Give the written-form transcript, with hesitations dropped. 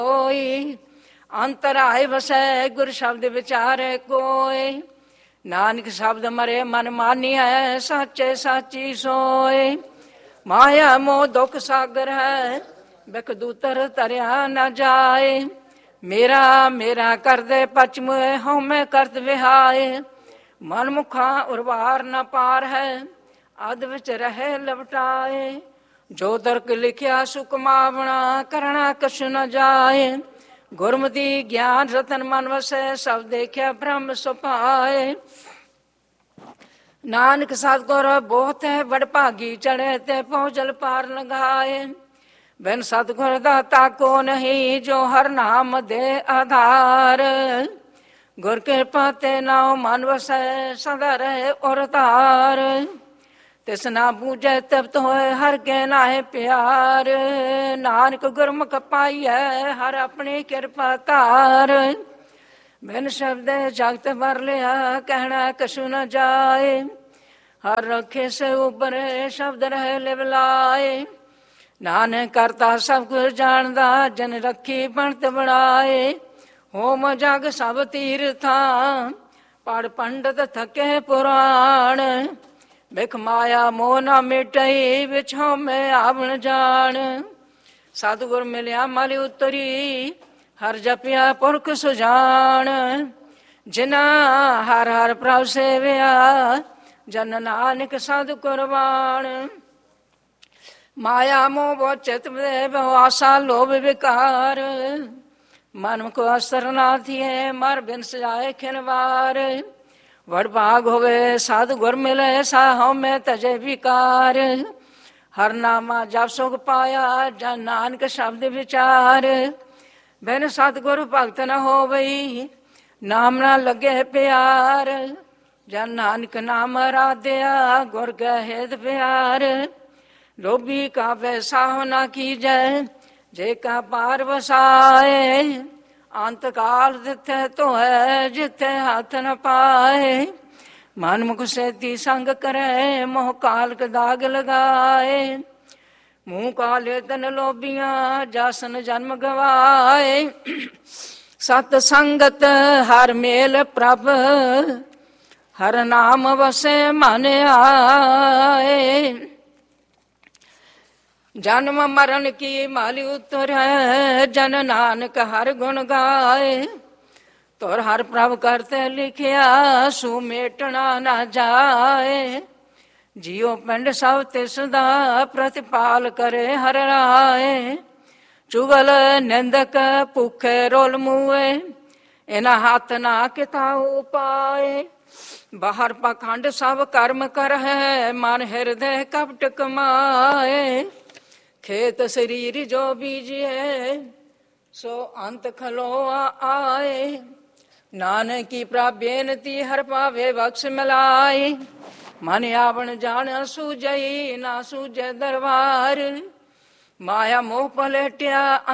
कोई अंतर आए वसै गुर शब्द विचारे कोई। नानक शब्द मरे मन मानी है साचे साची सोए। माया मोह दुख सागर है बिख दूतर तरिया न जाए। मेरा मेरा कर दे पचम हूँ मैं करत विहाए। मन मुखा उर्वार न पार है अध विच रहे लपटाए। जो तर्क लिखिया सुकमावना करना कछु न जाए। गुरमति ज्ञान रतन मन वसै सब देखिया ब्रह्म सुपाए। नानक सतगुर बहुत है बड़ भागी चढ़े ते पहुँचल पार लगाए। बिन सतगुर दाता को नहीं जो हर नाम दे आधार। गुर कृपा ते नाम मन वसै सदा रहे और तार। तिस ना बूझे तृप्त होए हर के नाहे प्यार। नानक गुरमुख पाइयै हर अपनी कृपा तार। बिन शब्द जगत भर लिया कहना कछु न जाए। हर रखे से ऊपर शब्द रहे लिवलाए। नानक करता सब कुछ जानदा जन रखी पंडित बनाए। होम जग सब तीर्था पढ़ पंडित थके पुराण। बिख माया मोह न मिटई बिछो में आवण जान। सतगुर मिलिया मल उतरी हर जपिया पुरख सुजान। जिना हर हर प्रभ सेविया जन नानक सद कुर्बान। माया मोह वो चित आशा लोभ विकार। मन को असर ना थिए मर बिन सजाए खिनवार। वड़ भाग होवे साधु गुर मिले साहों में तजे विकार। हर नामा जब सुख पाया जन नानक शब्द विचार। बिन सतगुरु भगत न होवई नाम ना लगे प्यार। जन नानक नाम राधया गुर गहेद प्यार। लोभी का वैसा होना कीजय जे का पार वसाए। अंत काल जिथे तो है जिथे हाथ न पाए। मन मुख से ती संग करे मोह काल के दाग लगाए। मुंह काले तन लोभियां जासन जन्म गवाए। सत संगत हर मेल प्रभ हर नाम वसे मन आए। जन्म मरण की माली उतर है जन नानक हर गुण गाए। तोर हर प्रभ करते लिखिया सुमेटना न जाए। जियो पिंड सब तिसदा प्रतिपाल करे हर राय। चुगल निंदक भूखे रोल मुए इना हाथ ना किताऊ पाए। बाहर पाखंड सब कर्म कर है मन हृदय कपट कमाए। खेत शरीर जो बीजिए सो अंत खलोआ आए। नानक की प्राप बेनती हर पावे बख्श मिलाए। मन आवण जान सूझई ना सूझे दरबार। माया मोह पलटिया